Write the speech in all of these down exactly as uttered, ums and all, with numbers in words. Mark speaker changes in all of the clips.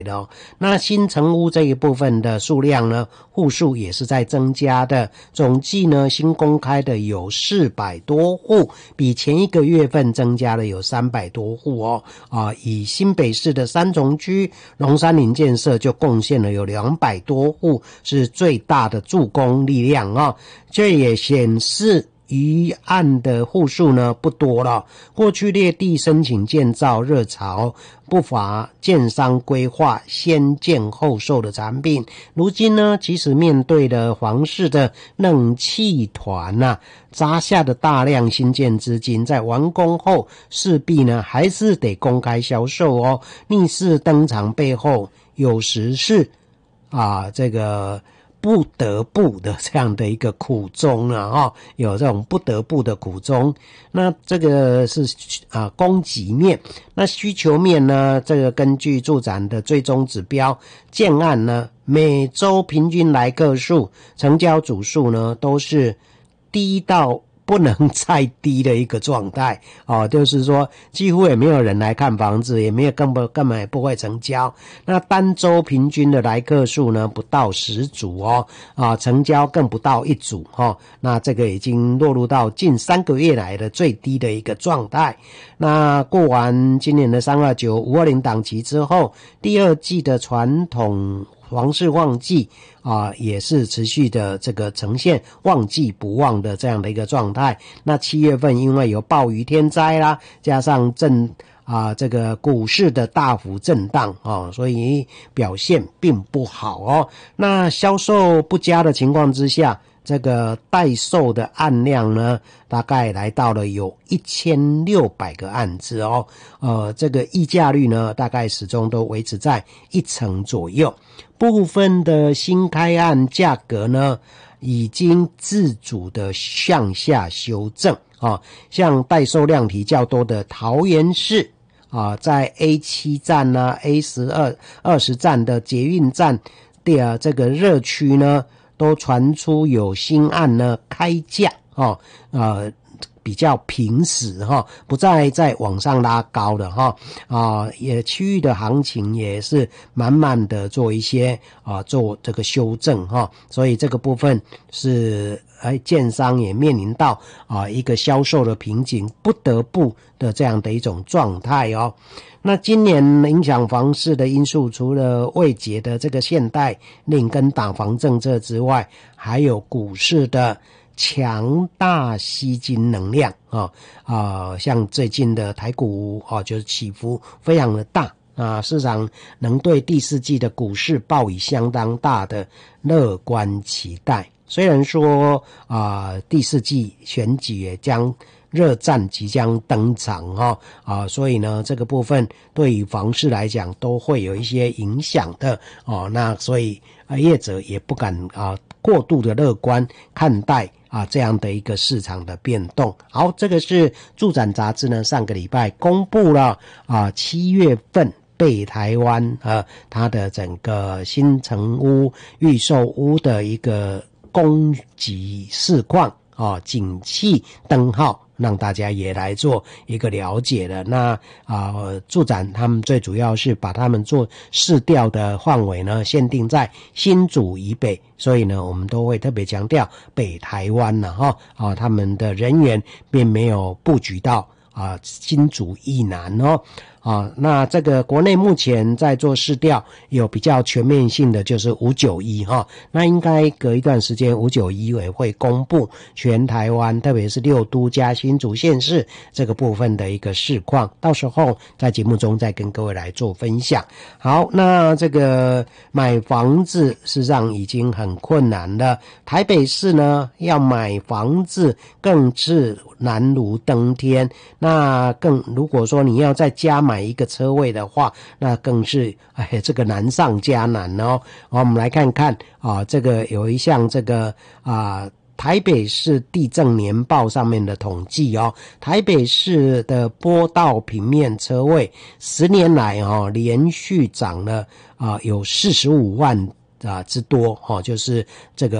Speaker 1: 那新成屋这一部分的数量呢，户数也是在增加的，总计呢新公开的有四百多户，比前一个月份增加了有三百多户哦。啊，以新北市的三重区龙山林建设就贡献了有两百多户，是最大的助攻力量哦。这也显示余案的户数呢不多了，过去劣地申请建造热潮，不乏建商规划先建后售的产品。如今呢，即使面对了房市的冷气团啊，砸下的大量新建资金，在完工后势必呢还是得公开销售哦。逆势登场背后，有时是啊这个不得不的这样的一个苦衷啊，哦，有这种不得不的苦衷。那这个是啊供给面，那需求面呢？这个根据住展的最终指标，建案呢每周平均来客数、成交组数呢都是低到不能再低的一个状态哦，就是说几乎也没有人来看房子，也没有根本根本也不会成交。那单周平均的来客数呢不到十组哦，啊成交更不到一组哦。那这个已经落入到近三个月来的最低的一个状态。那过完今年的三二九、五二零档期之后，第二季的传统房市旺季啊，也是持续的这个呈现旺季不旺的这样的一个状态。那七月份因为有暴雨天灾啦，加上震啊这个股市的大幅震荡啊，所以表现并不好哦。那销售不佳的情况之下，这个待售的案量呢，大概来到了有一千六百个案子哦。呃，这个议价率呢，大概始终都维持在一成左右。部分的新开案价格呢，已经自主的向下修正啊。像待售量体较多的桃园市啊，在 A 七 站啊 A 十二、二十站的捷运站的这个热区呢，都传出有新案呢开价哦，呃比较平实哈，不再在往上拉高的哈啊，也区域的行情也是慢慢的做一些啊做这个修正哈，所以这个部分是哎建商也面临到啊一个销售的瓶颈，不得不的这样的一种状态哦。那今年影响房市的因素，除了未解的这个限贷令跟打房政策之外，还有股市的强大吸金能量啊啊，像最近的台股啊，就是起伏非常的大啊，市场能对第四季的股市抱以相当大的乐观期待。虽然说啊，第四季选举也将热战即将登场哈啊，所以呢，这个部分对于房市来讲都会有一些影响的哦。那所以啊，业者也不敢啊过度的乐观看待啊这样的一个市场的变动。好，这个是住展杂志呢上个礼拜公布了啊七月份北台湾呃它的整个新成屋、预售屋的一个供给市况啊，景气灯号，让大家也来做一个了解的。那啊，住展他们最主要是把他们做市调的范围呢限定在新竹以北，所以呢，我们都会特别强调北台湾了哈啊，他们的人员并没有布局到啊新竹以南哦。啊，那这个国内目前在做市调有比较全面性的就是五九一哈，那应该隔一段时间五九一也会公布全台湾特别是六都加新竹县市这个部分的一个市况，到时候在节目中再跟各位来做分享。好，那这个买房子事实上已经很困难了，台北市呢要买房子更是难如登天，那更如果说你要再加买一个车位的话，那更是哎这个难上加难哦。好，我们来看看啊，这个有一项这个啊台北市地政年报上面的统计哦，台北市的坡道平面车位十年来哦连续涨了啊有四十五万啊之多哦，就是这个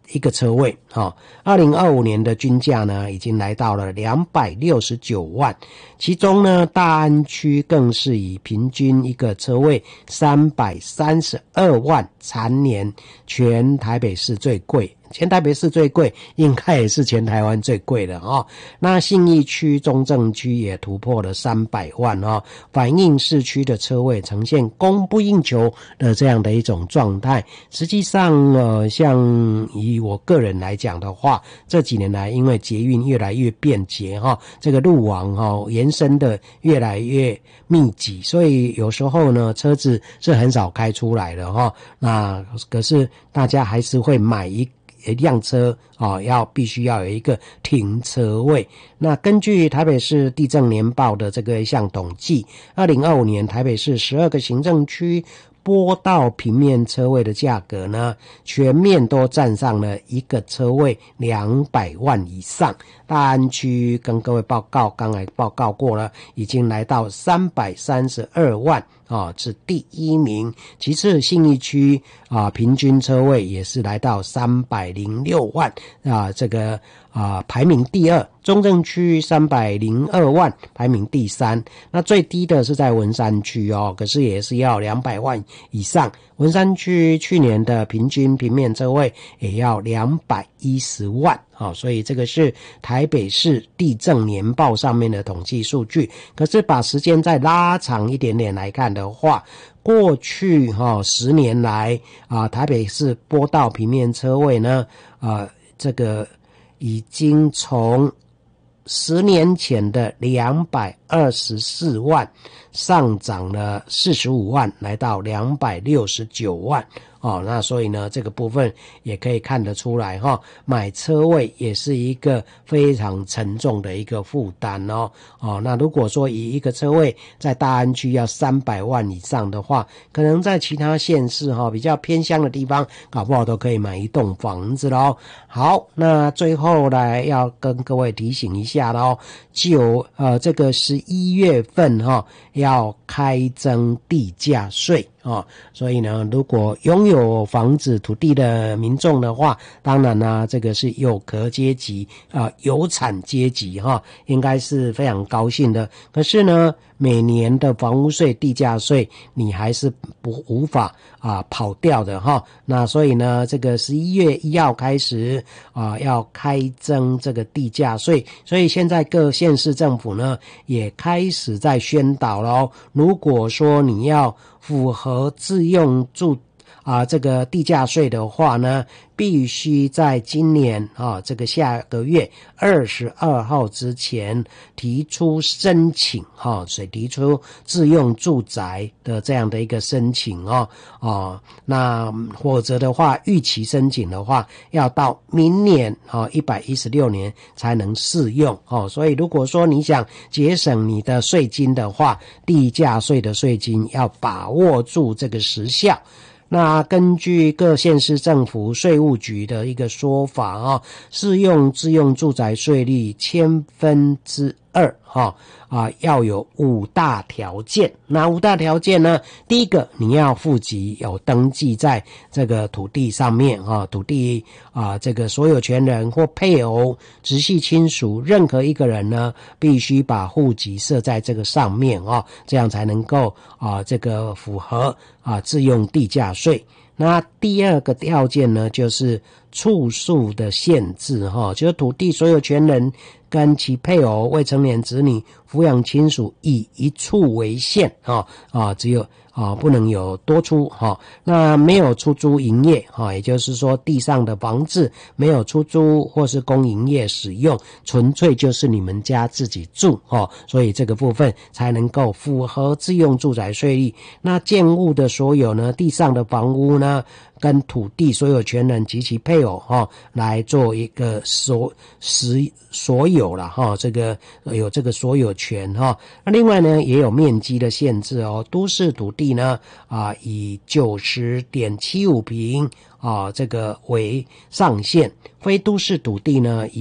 Speaker 1: 一个车位哈，二零二五年的均价呢，已经来到了两百六十九万，其中呢，大安区更是以平均一个车位三百三十二万蝉联全台北市最贵。全台北市最贵，应该也是全台湾最贵的哦。那信义区、中正区也突破了三百万哦，反映市区的车位呈现供不应求的这样的一种状态。实际上，呃，像以我个人来讲的话，这几年来因为捷运越来越便捷哈、哦，这个路网哈、哦、延伸的越来越密集，所以有时候呢，车子是很少开出来的哈、哦。那可是大家还是会买一一辆车啊、哦，要必须要有一个停车位。那根据台北市地政年报的这个一项统计，二零二五年台北市十二个行政区坡道平面车位的价格呢，全面都站上了一个车位两百万以上。大安区跟各位报告，刚才报告过了，已经来到三百三十二万啊，是第一名。其次，信义区啊，平均车位也是来到三百零六万啊，这个啊排名第二。中正区三百零二万，排名第三。那最低的是在文山区哦，可是也是要两百万以上。文山区去年的平均平面车位也要两百一十万啊、哦，所以这个是台北市地政年报上面的统计数据。可是把时间再拉长一点点来看的话，过去哈、哦、十年来啊，台北市坡道平面车位呢，啊这个已经从十年前的两百二十四万上涨了四十五万，来到两百六十九万。哦，那所以呢，这个部分也可以看得出来哈、哦，买车位也是一个非常沉重的一个负担哦。哦，那如果说以一个车位在大安区要三百万以上的话，可能在其他县市哈、哦、比较偏乡的地方，搞不好都可以买一栋房子咯。好，那最后来要跟各位提醒一下咯，就呃这个十一月份哈、哦、要开征地价税。哦，所以呢，如果拥有房子土地的民众的话，当然呢，这个是有壳阶级啊、呃，有产阶级哈、哦，应该是非常高兴的。可是呢，每年的房屋税、地价税，你还是不无法啊跑掉的哈、哦。那所以呢，这个十一月一号开始啊，要开征这个地价税，所以现在各县市政府呢也开始在宣导咯。如果说你要符合自用住啊这个地价税的话呢，必须在今年啊这个下个月二十二号之前提出申请哈、啊，所以提出自用住宅的这样的一个申请哦哦，那否则的话，逾期申请的话，要到明年啊一百一十六年才能适用哦。所以如果说你想节省你的税金的话，地价税的税金要把握住这个时效。那根据各县市政府税务局的一个说法啊，适用自用住宅税率千分之二哈啊，要有五大条件。那五大条件呢？第一个，你要户籍有登记在这个土地上面啊，土地啊这个所有权人或配偶、直系亲属任何一个人呢，必须把户籍设在这个上面啊，这样才能够啊这个符合啊自用地价税。那第二个条件呢，就是处数的限制哈，就是土地所有权人跟其配偶、未成年子女、抚养亲属以一处为限啊啊，只有啊不能有多处哈。那没有出租营业哈，也就是说地上的房子没有出租或是供营业使用，纯粹就是你们家自己住哈，所以这个部分才能够符合自用住宅税率。那建物的所有呢，地上的房屋呢，跟土地所有权人及其配偶哈、哦、来做一个所实所有了哈、哦，这个有这个所有权哈、哦。那另外呢，也有面积的限制哦。都市土地呢啊，以九十点七五坪啊这个为上限，非都市土地呢以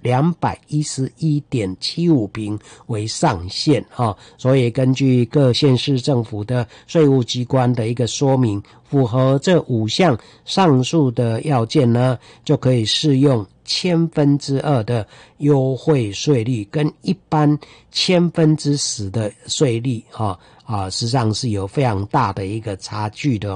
Speaker 1: 两百一十一点七五坪为上限哈，所以根据各县市政府的税务机关的一个说明，符合这五项上述的要件呢，就可以适用千分之二的优惠税率，跟一般千分之十的税率哈啊，实际上是有非常大的一个差距的。